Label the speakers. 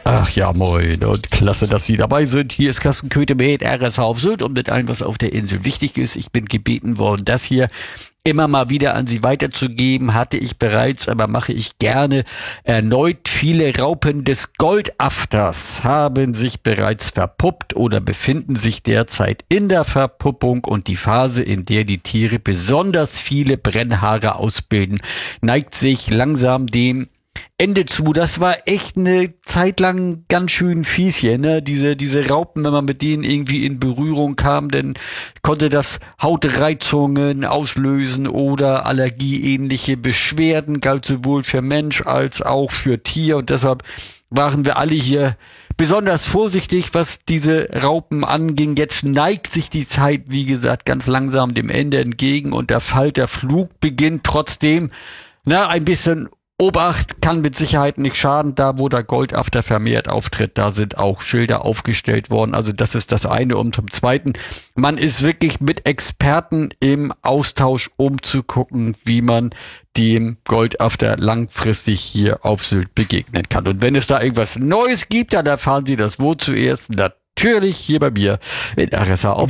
Speaker 1: Ach ja, moin und klasse, dass Sie dabei sind. Hier ist Carsten Köthe mit RSH auf Sylt und mit allem, was auf der Insel wichtig ist. Ich bin gebeten worden, das hier immer mal wieder an Sie weiterzugeben. Hatte ich bereits, aber mache ich gerne erneut. Viele Raupen des Goldafters haben sich bereits verpuppt oder befinden sich derzeit in der Verpuppung, und die Phase, in der die Tiere besonders viele Brennhaare ausbilden, neigt sich langsam dem Ende zu. Das war echt eine Zeit lang ganz schön fies hier, ne? Diese Raupen, wenn man mit denen irgendwie in Berührung kam, dann konnte das Hautreizungen auslösen oder allergieähnliche Beschwerden, galt sowohl für Mensch als auch für Tier, und deshalb waren wir alle hier besonders vorsichtig, was diese Raupen anging. Jetzt neigt sich die Zeit, wie gesagt, ganz langsam dem Ende entgegen und der Falterflug beginnt. Trotzdem, ein bisschen Obacht kann mit Sicherheit nicht schaden. Da, wo der Goldafter vermehrt auftritt, da sind auch Schilder aufgestellt worden. Also das ist das eine. Und zum Zweiten, man ist wirklich mit Experten im Austausch, um zu gucken, wie man dem Goldafter langfristig hier auf Sylt begegnen kann. Und wenn es da irgendwas Neues gibt, dann erfahren Sie das wo zuerst? Natürlich hier bei mir in RSH auf